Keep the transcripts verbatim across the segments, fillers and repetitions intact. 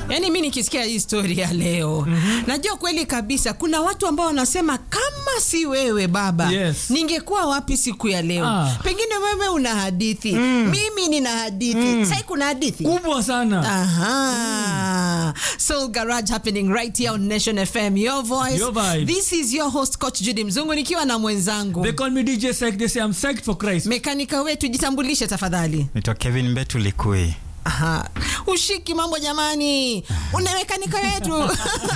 Yani mimi nikisikia hii story ya leo, mm-hmm. najua kweli kabisa kuna watu ambao wanasema kama si wewe baba, yes. ningekuwa wapi siku ya leo? Ah. Pengine wewe una hadithi, mm. mimi nina hadithi. Mm. Sasa kuna hadithi kubwa sana. Aha. Mm. Soul Garage happening right here on Nation F M. Your voice. Your vibe. This is your host Coach Judy Mzungu nikiwa na mwenzangu. They call me D J Psych. They say I'm psyched for Christ. Mekanika wetu, jitambulishe tafadhali. Naitwa Kevin Mbetu Likui. Aha. Ushiki mambo jamani. Una mekanika wetu.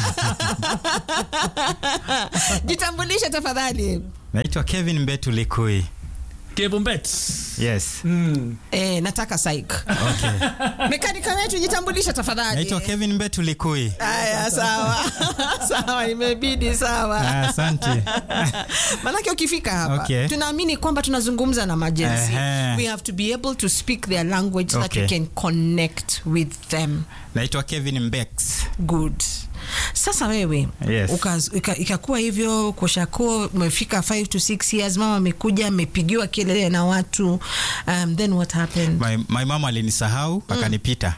Jitambulishe tafadhali. Naitwa Kevin Mbetu Likui. Kevin Bet. Yes. Mm. Eh, nataka psych. Okay. Mekanika wetu, jitambulishe tafadhali. Naitwa Kevin Mbetu Likui. Aya, sawa. Sawa, imebidi sawa. Ah, asante. Manake ukifika hapa, okay. tunaamini kwamba tunazungumza na majenzi. Uh-huh. We have to be able to speak their language so okay. that we can connect with them. Naitwa Kevin Mbex. Good. Sasa wewe, yes. ikakuwa hivyo kushako umefika five to six years, mama amekuja amepigiwa kelele na watu, um, then what happened? My, my mama alinisahau, mm. akanipita.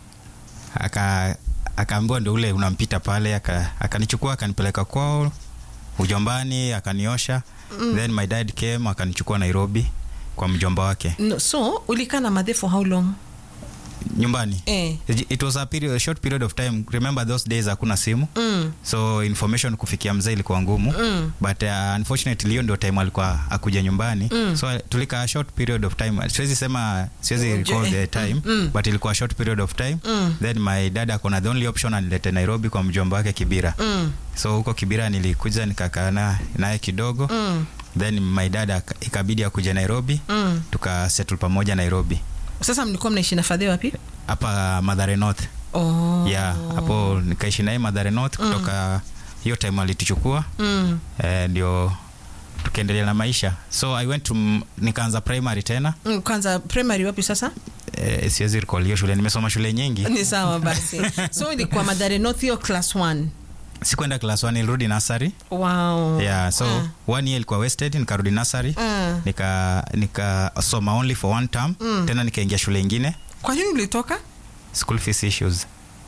Aka akaambiwa ndio ule unampita pale, akanichukua aka akanipeleka kwao ujombani, akaniosha. Mm. Then my dad came akanichukua Nairobi kwa mjomba wake. No, so ulikaa na madhe for how long? Nyumbani. Eh. It was a period, a short period of time. Remember those days hakuna simu. Mm. So information kufikia mzee ilikuwa ngumu. Mm. But uh, unfortunately hiyo ndio time alikuwa akuja nyumbani. Mm. So tulika a short period of time. Siwezi sema, siwezi recall the time, mm. but ilikuwa a short period of time. Mm. Then my dad akona the only option anilete Nairobi kwa mjomba wake Kibira. Mm. So huko Kibira nilikuja nikakaa naye kidogo. Mm. Then my dad ikabidi akuja Nairobi. Mm. Tuka settle pamoja Nairobi. Sasa mlikuwa mnaishi na fadhe wapi? Hapa Mathare North. Oh. Yeah, hapo nikaishi naye Mathare North, mm. kutoka hiyo time alituchukua. Mm. Eh, ndio tukaendelea na maisha. So I went to nikaanza primary tena. Mm, kwanza primary wapi sasa? Eh, siwezi recall hiyo shule, nimesoma shule nyingi. Ni sawa basi. So ilikuwa Mathare North hiyo class one. Sikwenda class one, nilirudi nursery. Wow. Yeah, so uh. one year ilikuwa wasted, nikarudi nursery. Uh. Nika nika soma only for one term, mm. tena nikaingia shule nyingine. Kwa nini ulitoka? School fees issues.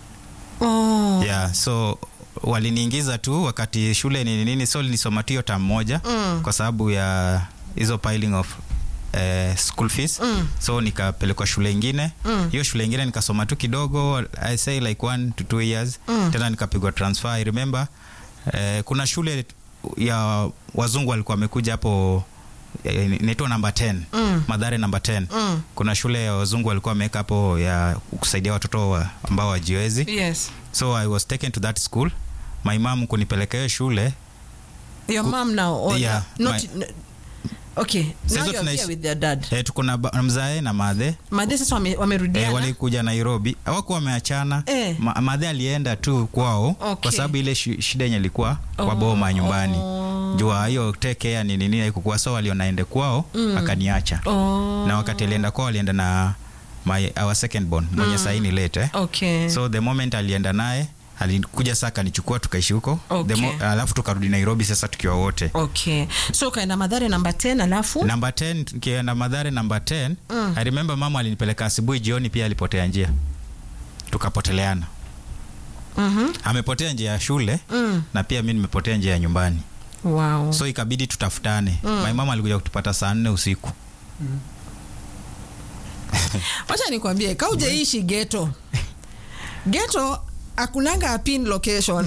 Oh. Yeah, so waliniingiza tu wakati shule ni nini, so nilisoma tu hiyo term moja, mm. kwa sababu ya hizo piling of Uh, school fees. Mm. So nikapelekwa shule nyingine. Hiyo mm. shule nyingine nikasoma tu kidogo, I say like one to two years. Mm. Tena nikapigwa transfer. I remember uh, kuna shule ya wazungu walikuwa wamekuja hapo, inaitwa number ten. Mm. Mathare number ten. Mm. Kuna shule ya wazungu walikuwa wameka hapo ya kusaidia watoto wa, ambao wajiwezi. Yes. So I was taken to that school. My mom kunipeleka hiyo shule. Your ku- mom now or yeah, not my, okay, now you're tunaish, here with their dad. Eh, tuko na mzae na madhe. Madhe sasa wamerudia. Eh, walikuja Nairobi. Hawako wameachana. Eh. Ma, madhe alienda tu kwao, okay. kwa sababu ile shida yenye ilikuwa oh. kwa boma nyumbani. Oh. Jua hiyo take care ni nini haikuwa, so walionaende kwao, mm. akaniacha. Oh. Na wakati alienda kwao alienda na my our second born, mwenye mm. saini late. Eh. Okay. So the moment alienda naye, alikuja sasa akanichukua tukaishi huko. Okay. Mo, alafu tukarudi Nairobi sasa tukiwa wote. Okay. So kaenda Mathare number ten alafu? Number ten, kienda Mathare number ten. Mm. I remember mama alinipeleka asubuhi, jioni pia alipotea njia. Tukapoteleana. Mhm. Amepotea njia ya shule, mm. na pia mimi nimepotea njia ya nyumbani. Wow. So ikabidi tutafutane. Mm. My mama alikuja kutupata saa nne usiku. Mm. Wacha nikwambie, kauje ishi ghetto. Ghetto akunanga pin location.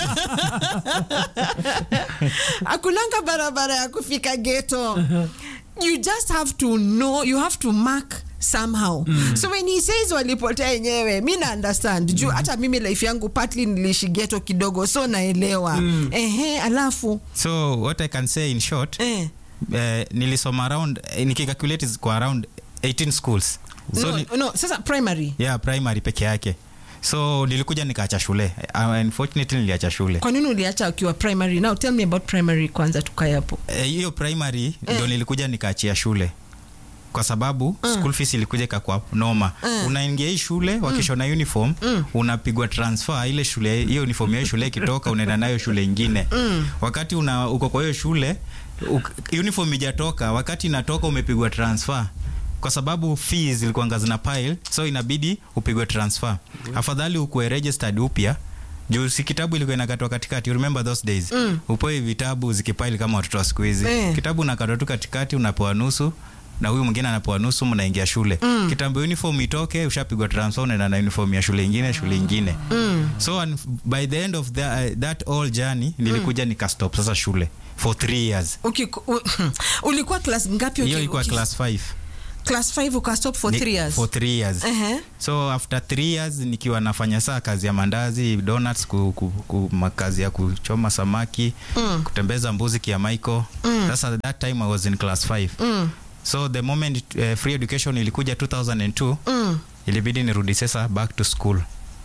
Akunanga barabara ya kufika ghetto. You just have to know, you have to mark somehow. Mm. So when he says walipotea yenyewe, mimi na understand. Juu hata mm. mimi life yangu partly nilishi ghetto kidogo, so naelewa. Mm. Ehe, alafu. So what I can say in short, eh. uh, nilisoma around, nikicalculate kwa around eighteen schools. So no, ni, no, sasa primary. Yeah, primary peke yake. So nilikuja nikaacha shule. Uh, unfortunately niliacha shule. Kwa nini uliacha ukiwa primary? Now tell me about primary kwanza tukae hapo. Hiyo uh, primary eh. ndio nilikuja nikaachia shule. Kwa sababu uh. school fees ilikuja kwa noma. Uh. Unaingia hii shule wakishona mm. uniform, mm. unapigwa transfer ile shule, hiyo uniform ya shule kitoka unaenda nayo shule nyingine. Mm. Wakati una uko kwa hiyo shule, u, uniform ijatoka, wakati inatoka umepigwa transfer. kwa sababu fees zilikuwa zina pile, so inabidi upigwe transfer. Mm. Afadhali ukuwe registered upya. Juu si kitabu ilikuwa inakatwa katikati. You remember those days? Mm. Upoe vitabu zikipile kama watoto wa siku hizi. Mm. Kitabu unakatwa tu katikati, unapewa nusu na huyu mwingine anapewa nusu, mnaingia shule. Mm. Kitambo uniform itoke, ushapigwa transfer na na uniform ya shule nyingine, shule nyingine. Mm. So and by the end of the, uh, that all journey nilikuja mm. nikastop sasa shule for three years. Okay, u, ulikuwa class ngapi? Hiyo ilikuwa class five. Class five ukastop for three years. For three years. Uh-huh. So after three years nikiwa nafanya saa kazi ya mandazi, donuts, ku, ku, ku makazi ya kuchoma samaki, mm. kutembeza mbuzi kia Michael. Mm. That's at that time I was in class five. Mm. So the moment uh, free education ilikuja two thousand two, mm. ilibidi nirudi sasa back to school.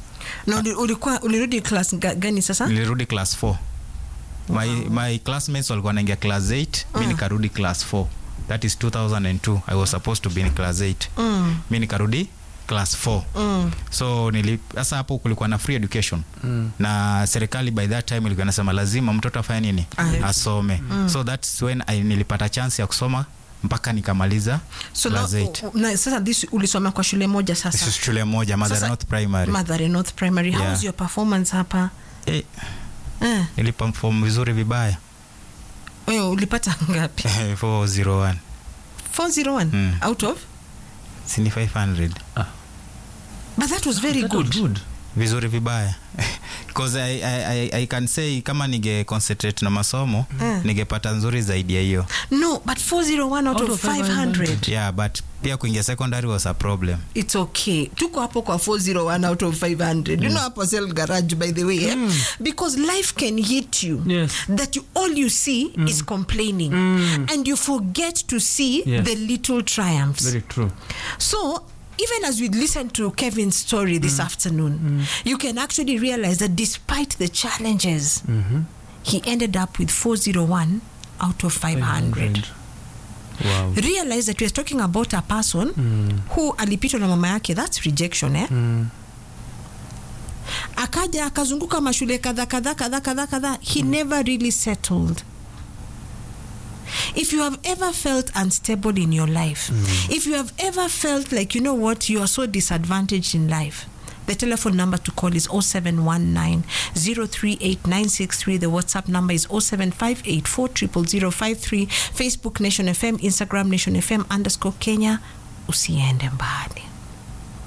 Na no, ulikuwa ulirudi class gani sasa? Nilirudi class four. Wow. My my classmates walikuwa wanaingia class eight, mm. mimi nikarudi class four. That is two thousand two. I was supposed to be in class eight. Mm. Mimi nikarudi class four. Mm. So nili sasa hapo kulikuwa na free education. Mm. Na serikali by that time ilikuwa inasema lazima mtoto afanye nini? Asome. Mm. So that's when I nilipata chance ya kusoma mpaka nikamaliza so class eight. Na sasa this ulisoma kwa shule moja sasa? This is shule moja, Mathare North Primary. Mathare North Primary. How yeah. was your performance hapa? Eh. Eh. Niliperform vizuri vibaya. Wewe ulipata ngapi? four oh one. four oh one? Mm. Out of? Sini five hundred. Ah. But that was very that good. Was good. Vizuri vibaya. Because I, I, I, I can say kama nige concentrate na masomo, mm. ningepata nzuri zaidi ya hiyo. No, but four oh one out, out of five hundred. Yeah, but pia kuingia secondary was a problem. It's okay. Tuko hapo kwa four oh one out of five hundred. Mm. You know hapo Cell Garage by the way. Mm. Eh? Because life can hit you. Yes. That you, all you see mm. is complaining. Mm. And you forget to see yes. the little triumphs. Very true. So, even as we listen to Kevin's story this mm. afternoon, mm. you can actually realize that despite the challenges, mm-hmm. he ended up with four oh one out of five hundred. Wow. Realize that we are talking about a person mm. who alipitwa na mama yake. That's rejection, eh? Mm. Akaja akazunguka mashule kadha kadha kadha kadha kadha. He mm. never really settled. If you have ever felt unstable in your life, mm. if you have ever felt like, you know what, you are so disadvantaged in life, the telephone number to call is oh seven one nine, oh three eight nine six three. The WhatsApp number is oh seven five eight four zero zero zero five three. Facebook Nation F M, Instagram Nation F M underscore Kenya. Usiende mbali.